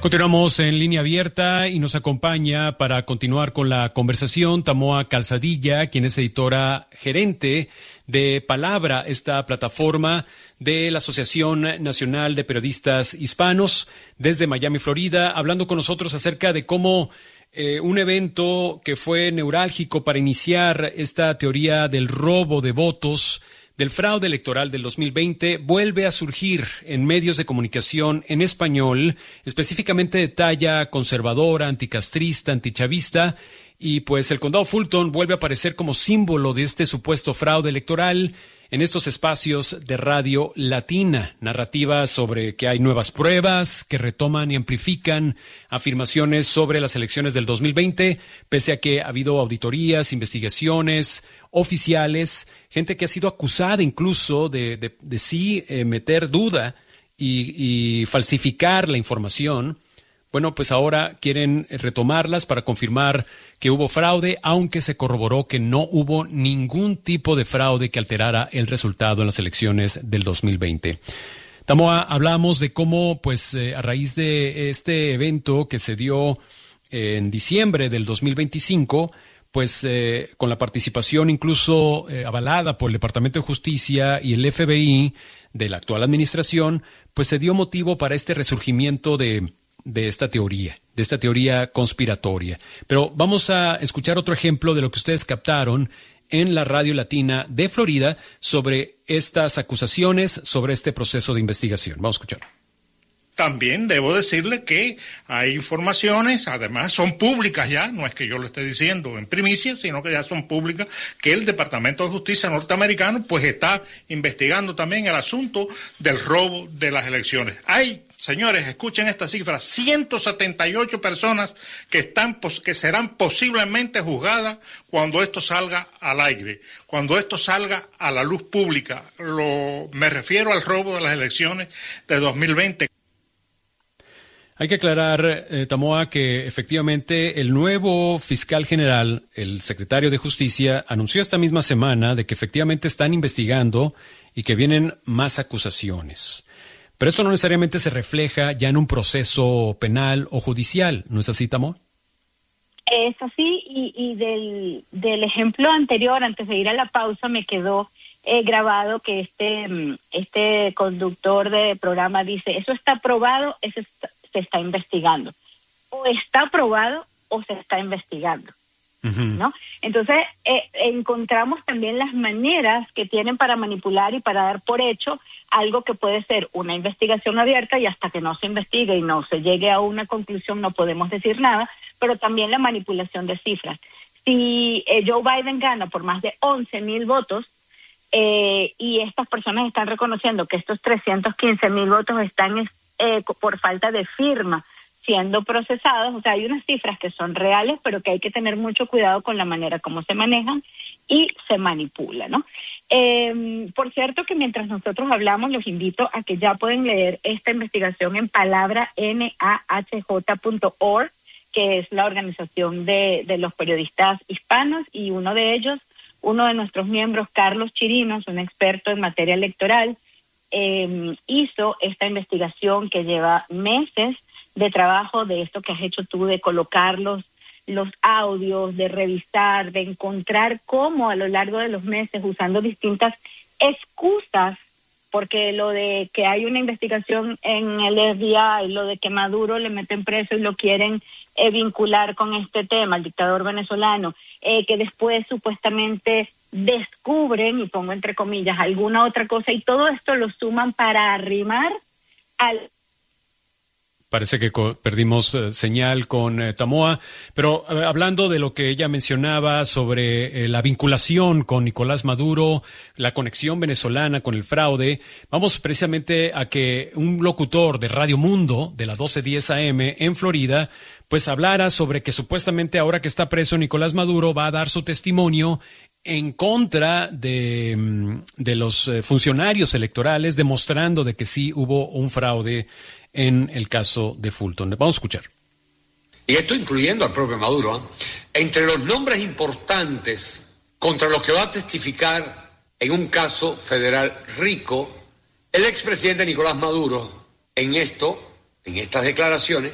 Continuamos en línea abierta y nos acompaña para continuar con la conversación Tamoa Calzadilla, quien es editora gerente de Palabra, esta plataforma de la Asociación Nacional de Periodistas Hispanos, desde Miami, Florida, hablando con nosotros acerca de cómo un evento que fue neurálgico para iniciar esta teoría del robo de votos, del fraude electoral del 2020, vuelve a surgir en medios de comunicación en español, específicamente de talla conservadora, anticastrista, antichavista, y pues el condado Fulton vuelve a aparecer como símbolo de este supuesto fraude electoral en estos espacios de radio latina, narrativas sobre que hay nuevas pruebas que retoman y amplifican afirmaciones sobre las elecciones del 2020, pese a que ha habido auditorías, investigaciones oficiales, gente que ha sido acusada incluso de sí meter duda y falsificar la información. Bueno, pues ahora quieren retomarlas para confirmar que hubo fraude, aunque se corroboró que no hubo ningún tipo de fraude que alterara el resultado en las elecciones del 2020. Tamoa, hablamos de cómo, pues, a raíz de este evento que se dio en diciembre del 2025, pues con la participación incluso avalada por el Departamento de Justicia y el FBI de la actual administración, pues se dio motivo para este resurgimiento de esta teoría conspiratoria. Pero vamos a escuchar otro ejemplo de lo que ustedes captaron en la radio latina de Florida sobre estas acusaciones, sobre este proceso de investigación. Vamos a escucharlo. También debo decirle que hay informaciones, además son públicas ya, no es que yo lo esté diciendo en primicia, sino que ya son públicas, que el Departamento de Justicia norteamericano pues está investigando también el asunto del robo de las elecciones. Hay, señores, escuchen esta cifra, 178 personas que serán posiblemente juzgadas cuando esto salga al aire, cuando esto salga a la luz pública. Me refiero al robo de las elecciones de 2020. Hay que aclarar, Tamoa, que efectivamente el nuevo fiscal general, el secretario de Justicia, anunció esta misma semana de que efectivamente están investigando y que vienen más acusaciones. Pero esto no necesariamente se refleja ya en un proceso penal o judicial, ¿no es así, Tamoa? Es así, y del ejemplo anterior, antes de ir a la pausa, me quedó grabado que este conductor de programa dice, eso está probado, se está investigando. O está probado o se está investigando. Uh-huh. ¿No? Entonces, encontramos también las maneras que tienen para manipular y para dar por hecho algo que puede ser una investigación abierta y hasta que no se investigue y no se llegue a una conclusión no podemos decir nada, pero también la manipulación de cifras. Si Joe Biden gana por más de 11,000 votos y estas personas están reconociendo que estos 315,000 votos están por falta de firma siendo procesados, o sea, hay unas cifras que son reales, pero que hay que tener mucho cuidado con la manera como se manejan y se manipula, ¿no? Por cierto que mientras nosotros hablamos, los invito a que ya pueden leer esta investigación en palabra NAHJ.org, que es la organización de los periodistas hispanos, y uno de nuestros miembros, Carlos Chirinos, un experto en materia electoral, hizo esta investigación que lleva meses de trabajo, de esto que has hecho tú, de colocar los audios, de revisar, de encontrar cómo a lo largo de los meses, usando distintas excusas, porque lo de que hay una investigación en el FBI, lo de que Maduro le meten preso y lo quieren vincular con este tema, el dictador venezolano, que después supuestamente descubren, y pongo entre comillas, alguna otra cosa, y todo esto lo suman para arrimar al... Parece que perdimos señal con Tamoa, pero hablando de lo que ella mencionaba sobre la vinculación con Nicolás Maduro, la conexión venezolana con el fraude, vamos precisamente a que un locutor de Radio Mundo, de la 1210 AM en Florida, pues hablara sobre que supuestamente ahora que está preso Nicolás Maduro va a dar su testimonio en contra de los funcionarios electorales, demostrando de que sí hubo un fraude en el caso de Fulton. Vamos a escuchar. Y esto incluyendo al propio Maduro, ¿eh? Entre los nombres importantes contra los que va a testificar en un caso federal rico, el expresidente Nicolás Maduro, en estas declaraciones,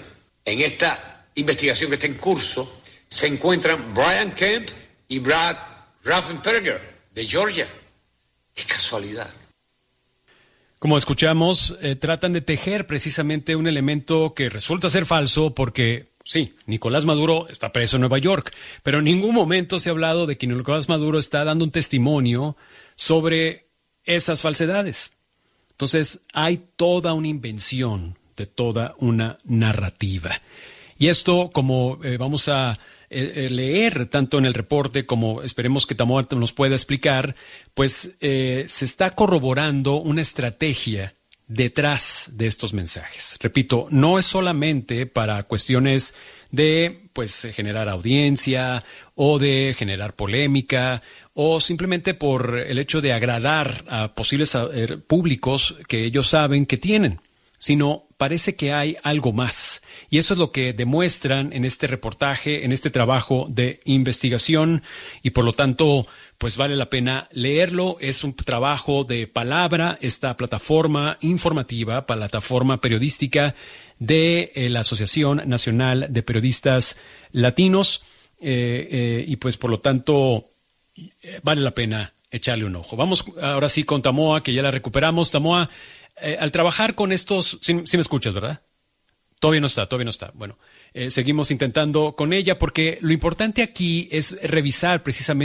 en esta investigación que está en curso, se encuentran Brian Kemp y Brad Raffensperger, de Georgia. ¡Qué casualidad! Como escuchamos, tratan de tejer precisamente un elemento que resulta ser falso porque, sí, Nicolás Maduro está preso en Nueva York, pero en ningún momento se ha hablado de que Nicolás Maduro está dando un testimonio sobre esas falsedades. Entonces, hay toda una invención de toda una narrativa. Y esto, como vamos a leer tanto en el reporte como esperemos que Tamoa nos pueda explicar, pues se está corroborando una estrategia detrás de estos mensajes. Repito, no es solamente para cuestiones de pues generar audiencia o de generar polémica o simplemente por el hecho de agradar a posibles públicos que ellos saben que tienen, sino parece que hay algo más. Y eso es lo que demuestran en este reportaje, en este trabajo de investigación, y por lo tanto, pues vale la pena leerlo. Es un trabajo de palabra, esta plataforma informativa, plataforma periodística de la Asociación Nacional de Periodistas Latinos, y pues por lo tanto vale la pena echarle un ojo. Vamos ahora sí con Tamoa, que ya la recuperamos. Tamoa, al trabajar con estos, sí me escuchas, ¿verdad? Todavía no está. Bueno, seguimos intentando con ella porque lo importante aquí es revisar precisamente